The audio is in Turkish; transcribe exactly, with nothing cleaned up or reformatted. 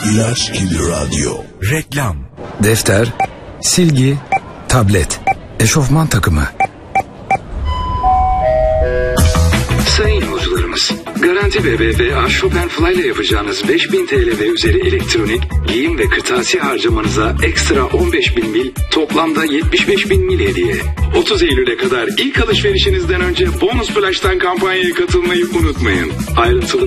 İlaç gibi radyo. Reklam. Defter, silgi, tablet, eşofman takımı. Sayın yolcularımız, Garanti B B V A Shop and Fly ile yapacağınız beş bin TL ve üzeri elektronik, giyim ve kırtasiye harcamanıza ekstra on beş bin mil, toplamda yetmiş beş bin mil hediye. otuz Eylül'e kadar ilk alışverişinizden önce Bonus Flash'tan kampanyaya katılmayı unutmayın. Ayrıntılı